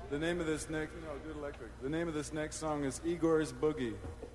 The name of this next... No, do it electric. The name of this next song is Igor's Boogie.